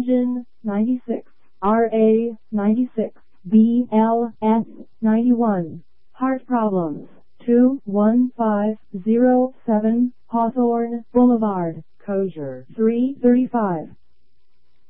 Engine 96, RA 96, BLS 91. Heart problems. 21507 Hawthorne Boulevard, Kosher 335.